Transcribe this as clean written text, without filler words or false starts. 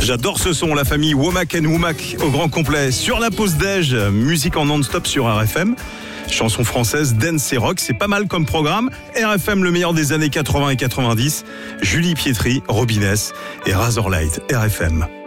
J'adore ce son, la famille Womack and Womack au grand complet. Sur la pause déj, musique en non-stop sur RFM. Chanson française, dance et rock, c'est pas mal comme programme. RFM, le meilleur des années 80 et 90. Julie Pietri, Robin S et Razorlight, RFM.